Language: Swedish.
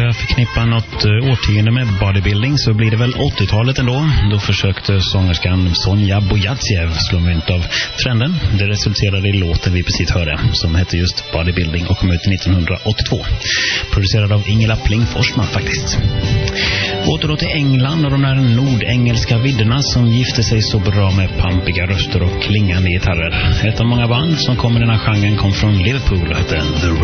ska förknippa något årtionde med bodybuilding så blir det väl 80-talet ändå. Då försökte sångerskan Sonja Bojatsjev slå mynt av trenden. Det resulterade i låten vi precis hörde som hette just Bodybuilding och kom ut 1982. Producerad av Ingela Pling Forsman faktiskt. Åter då till England och de där nordengelska vidderna som gifte sig så bra med pampiga röster och klingande gitarrer. Ett av många band som kom i den här genren kom från Liverpool och hette The